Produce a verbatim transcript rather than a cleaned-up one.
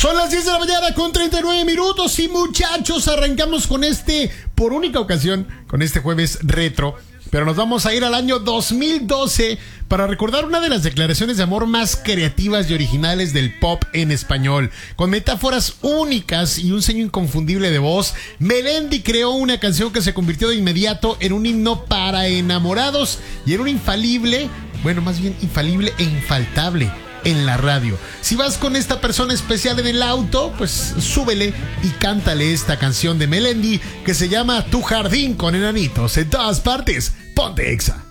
Son las diez de la mañana con treinta y nueve minutos y muchachos, arrancamos con este, por única ocasión, con este jueves retro. Pero nos vamos a ir al año dos mil doce para recordar una de las declaraciones de amor más creativas y originales del pop en español. Con metáforas únicas y un sello inconfundible de voz, Melendi creó una canción que se convirtió de inmediato en un himno para enamorados y en un infalible, bueno, más bien infalible e infaltable en la radio. Si vas con esta persona especial en el auto, pues súbele y cántale esta canción de Melendi que se llama Tu Jardín con Enanitos. En todas partes, ponte Exa.